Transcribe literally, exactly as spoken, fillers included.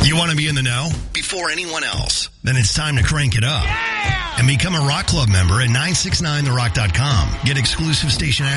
You want to be in the know before anyone else? Then it's time to crank it up. Yeah! And become a Rock Club member at nine six nine the rock dot com. Get exclusive station